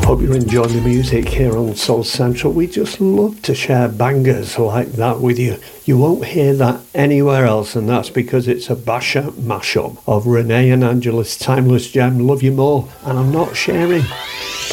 Hope you're enjoying the music here on Soul Central. We just love to share bangers like that with you. You won't hear that anywhere else, and that's because it's a basher mashup of Renee and Angela's timeless gem, Love You More, and I'm not sharing.